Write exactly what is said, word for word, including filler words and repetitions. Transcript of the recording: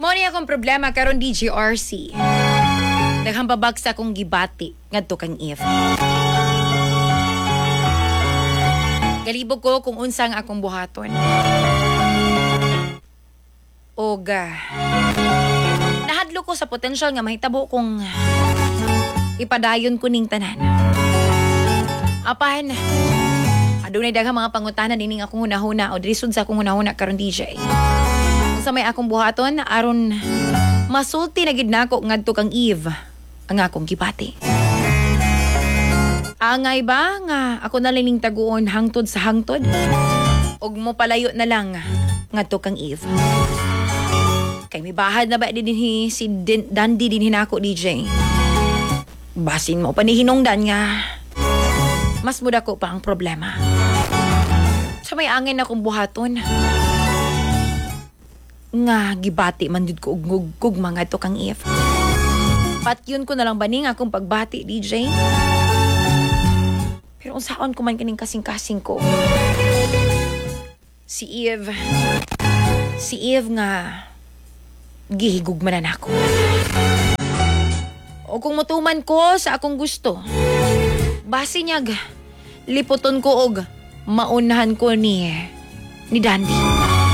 Mo ni akong problema karon D J R C. Daghang babagsa akong gibati ngadto kang Eve. Galibog ko kung unsang akong buhaton. Oga. Nahadlo ko sa potential nga mahitabo kung ipadayon ko ning tanan. Apan, adunay daghang mga pangutanan dining akong hunahuna o drisod sa akong hunahuna karon D J. Sa may akong buhaton aron masulti na gid nako ngadto kang Eve ang akong gibati. Angay ba nga ako na lang taguon hangtod sa hangtod? Og mo palayo na lang ngadto kang Eve. Kay may bahad na ba din si din, Dandy din hinako D J. Basin mo pa ni hinungdan nga mas muda ko pa ang problema. Sa may angin akong buhaton nga gibati man jud ko og gugma ngadto kang Eve. Pat yun ko na lang baning akong pagbati D J. Pero unsaon ko man kaning kasing-kasing ko. Si Eve. Si Eve nga gihigugmanan ako. O kung mutuman ko sa akong gusto, base niyag, liputon ko og maunahan ko ni ni Dandy.